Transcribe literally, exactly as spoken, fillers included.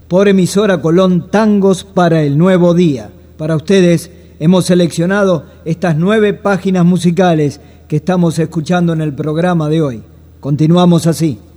por emisora Colón, Tangos para el Nuevo Día. Para ustedes hemos seleccionado estas nueve páginas musicales que estamos escuchando en el programa de hoy. Continuamos así.